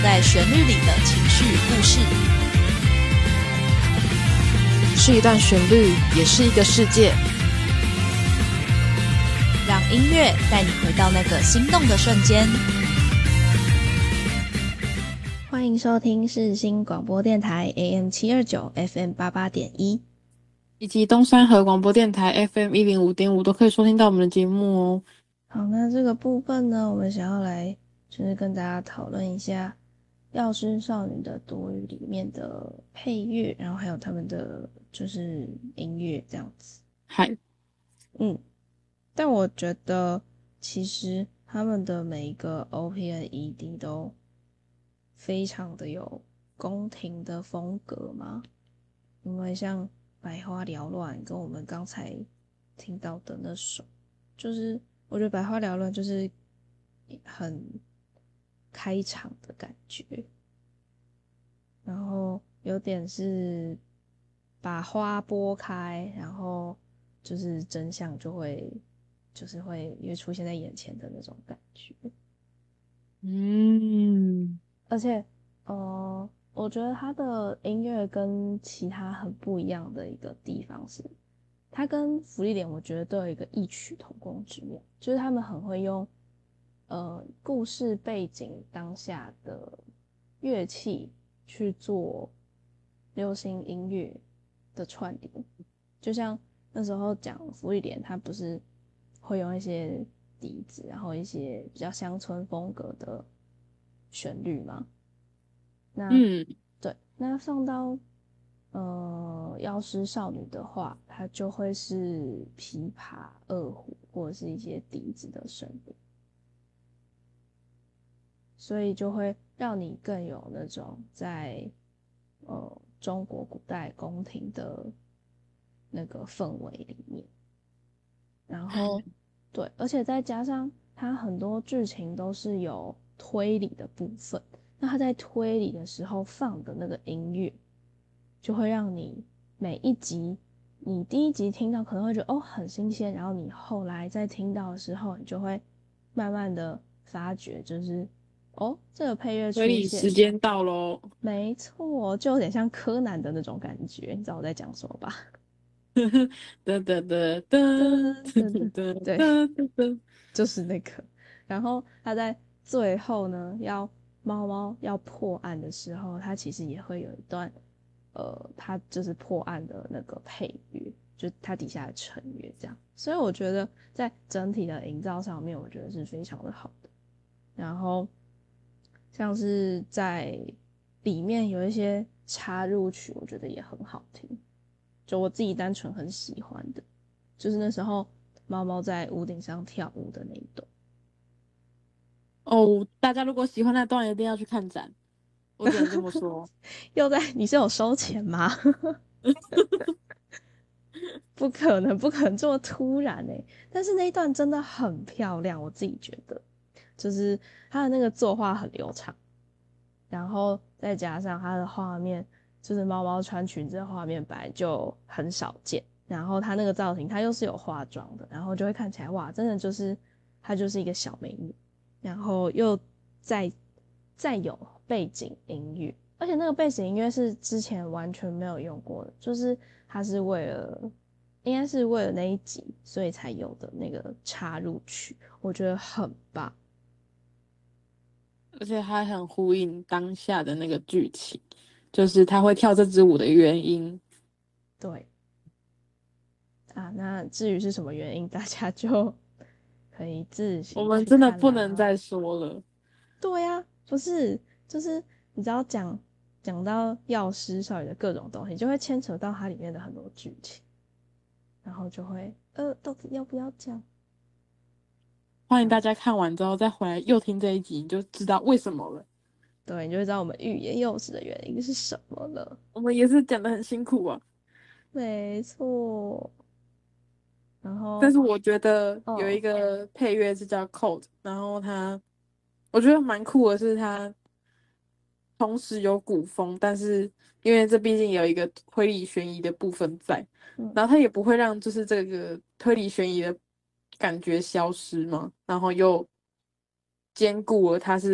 在旋律里的情绪与故事， 是一段旋律，也是一个世界。 让音乐带你回到那个心动的瞬间。 欢迎收听世新广播电台 AM729 FM88.1， 以及东山河广播电台 FM105.5 都可以收听到我们的节目哦。 好，那这个部分呢，我们想要来就是跟大家讨论一下药师少女的多语里面的配乐，然后还有他们的就是音乐这样子。 嗨， 但我觉得其实他们的每一个 OP 和 ED 都非常的有宫廷的风格嘛，因为像百花缭乱跟我们刚才听到的那首，就是我觉得百花缭乱就是很开场的感觉，然后有点是把花拨开，然后就是真相就会出现在眼前的那种感觉。而且我觉得他的音乐跟其他很不一样的一个地方是，他跟芙莉莲我觉得都有一个异曲同工之妙，就是他们很会用故事背景当下的乐器去做流行音乐的串联。就像那时候讲芙莉莲，他不是会用一些笛子，然后一些比较乡村风格的旋律吗？对，那放到药师少女的话，它就会是琵琶、二胡或者是一些笛子的声音，所以就会让你更有那种在中国古代宫廷的那个氛围里面。然后对，而且再加上它很多剧情都是有推理的部分，那他在推理的时候放的那个音乐，就会让你每一集，你第一集听到可能会觉得很新鲜，然后你后来再听到的时候，你就会慢慢的发觉，就是这个配乐出推理现， 时间到咯。 没错，就有点像柯南的那种感觉，你知道我在讲什么吧？ 哒哒哒哒哒哒对， 哒哒， 就是那个。然后他在最后呢，猫猫要破案的时候，他其实也会有一段，他就是破案的那个配乐，就他底下的成乐这样。所以我觉得在整体的营造上面，我觉得是非常的好的。然后像是在里面有一些插入曲，我觉得也很好听，就我自己单纯很喜欢的，就是那时候猫猫在屋顶上跳舞的那一段。 大家如果喜欢那段，一定要去看展，我只能这么说。 你是有收钱吗？不可能，不可能这么突然欸。但是那一段真的很漂亮，我自己觉得，就是它的那个作画很流畅，然后再加上它的画面，就是猫猫穿裙子的画面本来就很少见，然后它那个造型它又是有化妆的，然后就会看起来哇，真的就是它就是一个小美女，然后又再有背景音乐，而且那个背景音乐是之前完全没有用过的，就是它是应该是为了那一集所以才有的那个插入曲，我觉得很棒。 而且还很呼应当下的那个剧情，就是他会跳这支舞的原因。 对啊，那至于是什么原因，大家就可以自我行去们真的不能看啦。 再说了。 对呀，不是，就是你知道讲到药师少女的各种东西，就会牵扯到它里面的很多剧情，然后就会到底要不要讲？ 欢迎大家看完之后再回来又听这一集，你就知道为什么了。 对，你就会知道我们欲言又止的原因是什么了。 我们也是讲得很辛苦啊， 没错，然后但是我觉得有一哦， 个配乐是叫 Code，然后我觉得蛮酷的是它同时有古风，但是因为这毕竟有一个推理悬疑的部分在，然后它也不会让就是这个推理悬疑的感觉消失嘛，然后又兼顾了它是